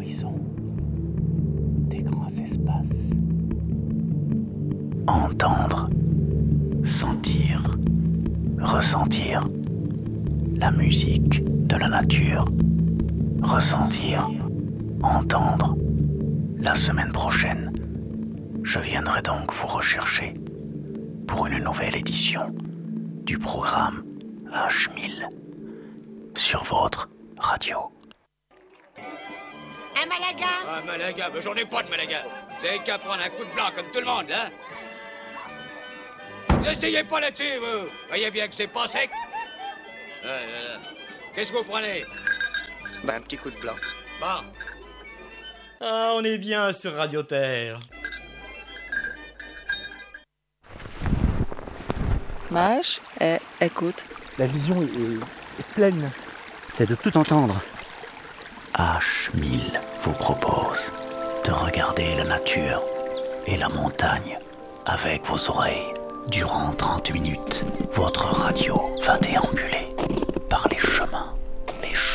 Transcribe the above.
horizons, des grands espaces. Entendre, sentir, ressentir la musique de la nature. Ressentir, entendre. La semaine prochaine, je viendrai donc vous rechercher pour une nouvelle édition du programme H1000 sur votre radio. Un Malaga? Ah, Malaga, mais j'en ai pas de Malaga. Vous avez qu'à prendre un coup de blanc comme tout le monde, là. N'essayez pas là-dessus, vous. Voyez bien que c'est pas sec. Qu'est-ce que vous prenez? Un petit coup de blanc. Bon. Ah, on est bien sur Radio Terre. Mage, écoute. La vision est pleine. C'est de tout entendre. H1000 vous propose de regarder la nature et la montagne avec vos oreilles. Durant 30 minutes, votre radio va déambuler